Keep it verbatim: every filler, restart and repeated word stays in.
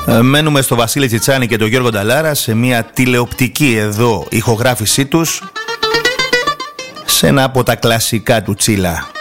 Μένουμε στο Βασίλη Τσιτσάνη και τον Γιώργο Νταλάρα σε μια τηλεοπτική εδώ ηχογράφησή τους σε ένα από τα κλασικά του Τσίλα.